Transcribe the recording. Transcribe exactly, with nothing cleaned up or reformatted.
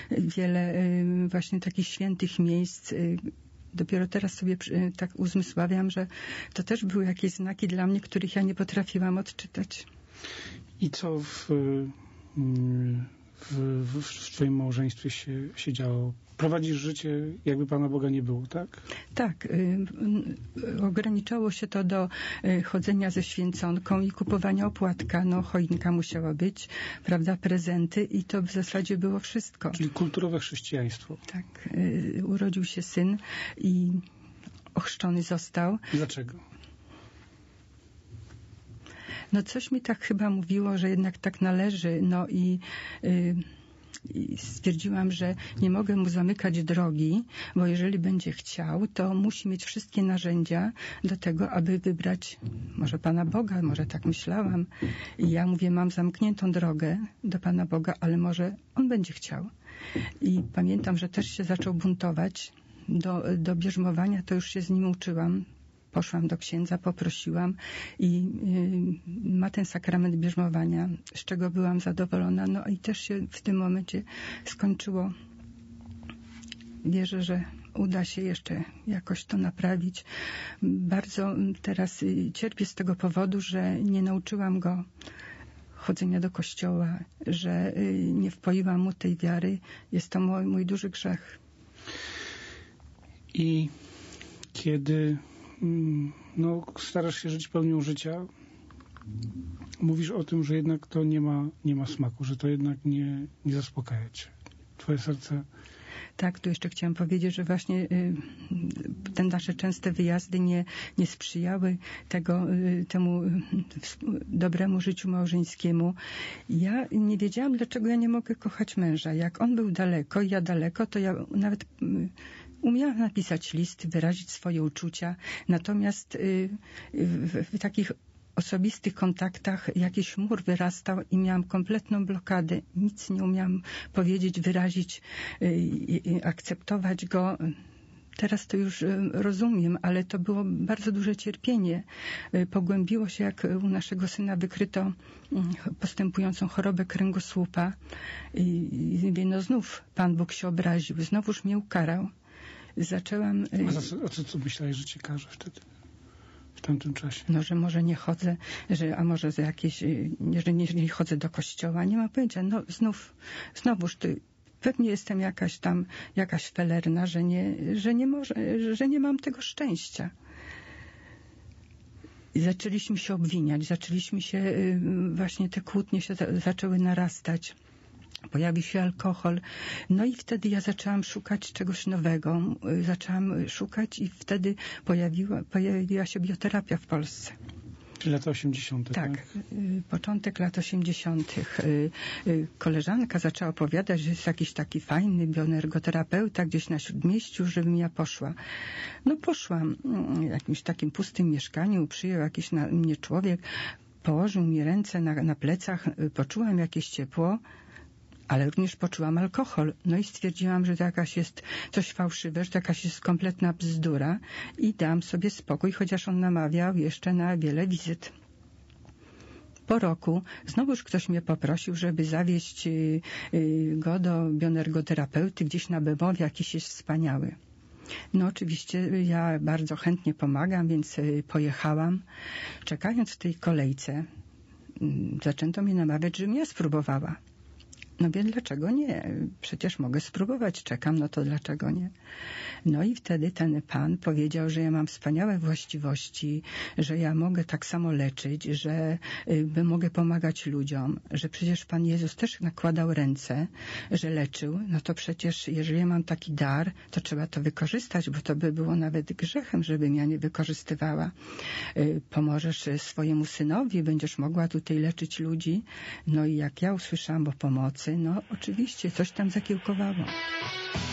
wiele właśnie takich świętych miejsc. Dopiero teraz sobie tak uzmysławiam, że to też były jakieś znaki dla mnie, których ja nie potrafiłam odczytać. I co w, w, w, w twoim małżeństwie się, się działo? Prowadzisz życie, jakby Pana Boga nie było, tak? Tak. Y, y, ograniczało się to do y, chodzenia ze święconką i kupowania opłatka. No, choinka musiała być, prawda, prezenty i to w zasadzie było wszystko. Czyli kulturowe chrześcijaństwo. Tak. Y, urodził się syn i ochrzczony został. Dlaczego? No coś mi tak chyba mówiło, że jednak tak należy. No i... Y, I stwierdziłam, że nie mogę mu zamykać drogi, bo jeżeli będzie chciał, to musi mieć wszystkie narzędzia do tego, aby wybrać może Pana Boga, może tak myślałam. I ja mówię, mam zamkniętą drogę do Pana Boga, ale może On będzie chciał. I pamiętam, że też się zaczął buntować. Do, do bierzmowania to już się z nim uczyłam. Poszłam do księdza, poprosiłam i y, ma ten sakrament bierzmowania, z czego byłam zadowolona. No i też się w tym momencie skończyło. Wierzę, że uda się jeszcze jakoś to naprawić. Bardzo teraz y, cierpię z tego powodu, że nie nauczyłam go chodzenia do kościoła, że y, nie wpoiłam mu tej wiary. Jest to mój, mój duży grzech. I kiedy no, starasz się żyć pełnią życia, mówisz o tym, że jednak to nie ma, nie ma smaku, że to jednak nie, nie zaspokaja cię. Twoje serce... Tak, tu jeszcze chciałam powiedzieć, że właśnie y, te nasze częste wyjazdy nie, nie sprzyjały tego, y, temu y, dobremu życiu małżeńskiemu. Ja nie wiedziałam, dlaczego ja nie mogę kochać męża. Jak on był daleko, ja daleko, to ja nawet... Y, Umiałam napisać list, wyrazić swoje uczucia, natomiast y, w, w takich osobistych kontaktach jakiś mur wyrastał i miałam kompletną blokadę. Nic nie umiałam powiedzieć, wyrazić, y, y, akceptować go. Teraz to już rozumiem, ale to było bardzo duże cierpienie. Pogłębiło się, jak u naszego syna wykryto postępującą chorobę kręgosłupa. I mówię, no znów Pan Bóg się obraził, znowuż mnie ukarał. Zaczęłam... A, za, a co, co myślałeś, że cię karze wtedy? W tamtym czasie? No, że może nie chodzę, że, a może za jakieś... Że nie, nie chodzę do kościoła. Nie mam pojęcia. No znów, znowuż ty... Pewnie jestem jakaś tam, jakaś felerna, że nie, że nie może, że nie mam tego szczęścia. I zaczęliśmy się obwiniać, zaczęliśmy się, właśnie te kłótnie się zaczęły narastać. Pojawił się alkohol. No i wtedy ja zaczęłam szukać czegoś nowego. Zaczęłam szukać i wtedy pojawiła, pojawiła się bioterapia w Polsce. Lata osiemdziesiąte. Tak, tak? Początek lat osiemdziesiątych. Koleżanka zaczęła opowiadać, że jest jakiś taki fajny bioenergoterapeuta gdzieś na Śródmieściu, żebym ja poszła. No poszłam w jakimś takim pustym mieszkaniu, przyjął jakiś na mnie człowiek, położył mi ręce na, na plecach, poczułam jakieś ciepło, ale również poczułam alkohol. No i stwierdziłam, że to jakaś jest coś fałszywe, że to jakaś jest kompletna bzdura i dałam sobie spokój, chociaż on namawiał jeszcze na wiele wizyt. Po roku znowuż ktoś mnie poprosił, żeby zawieźć y, y, go do bioenergoterapeuty gdzieś na Bemowie, jakiś jest wspaniały. No oczywiście ja bardzo chętnie pomagam, więc y, pojechałam. Czekając w tej kolejce, y, zaczęto mnie namawiać, żebym ja spróbowała. No wiem, dlaczego nie? Przecież mogę spróbować, czekam, no to dlaczego nie? No i wtedy ten pan powiedział, że ja mam wspaniałe właściwości, że ja mogę tak samo leczyć, że y, mogę pomagać ludziom, że przecież Pan Jezus też nakładał ręce, że leczył, no to przecież jeżeli ja mam taki dar, to trzeba to wykorzystać, bo to by było nawet grzechem, żebym ja nie wykorzystywała. Y, pomożesz swojemu synowi, będziesz mogła tutaj leczyć ludzi. No i jak ja usłyszałam o pomocy, no oczywiście coś tam zakiełkowało.